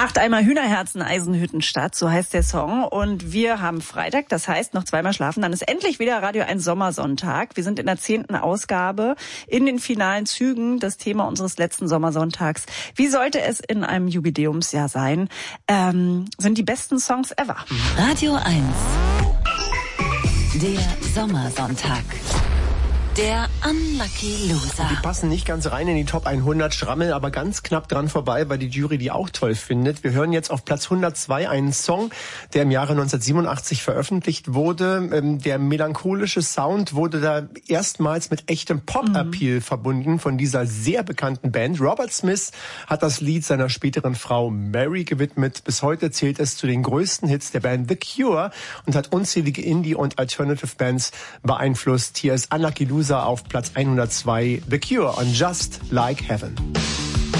8 Eimer Hühnerherzen, Eisenhüttenstadt, so heißt der Song. Und wir haben Freitag, das heißt noch zweimal schlafen. Dann ist endlich wieder Radio 1 Sommersonntag. Wir sind in der 10. Ausgabe, in den finalen Zügen, das Thema unseres letzten Sommersonntags. Wie sollte es in einem Jubiläumsjahr sein? Sind die besten Songs ever. Radio 1, der Sommersonntag. Der Unlucky Loser. Die passen nicht ganz rein in die Top 100, schrammeln aber ganz knapp dran vorbei, weil die Jury die auch toll findet. Wir hören jetzt auf Platz 102 einen Song, der im Jahre 1987 veröffentlicht wurde. Der melancholische Sound wurde da erstmals mit echtem Pop-Appeal verbunden von dieser sehr bekannten Band. Robert Smith hat das Lied seiner späteren Frau Mary gewidmet. Bis heute zählt es zu den größten Hits der Band The Cure und hat unzählige Indie- und Alternative Bands beeinflusst. Hier ist Unlucky Loser auf Platz 102, The Cure on Just Like Heaven.